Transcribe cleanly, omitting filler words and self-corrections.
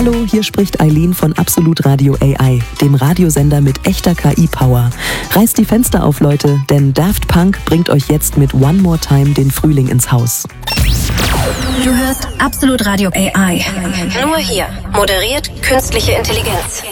Hallo, hier spricht Eileen von Absolut Radio AI, dem Radiosender mit echter KI-Power. Reißt die Fenster auf, Leute, denn Daft Punk bringt euch jetzt mit One More Time den Frühling ins Haus. Du hörst Absolut Radio AI. Nur hier. Moderiert künstliche Intelligenz.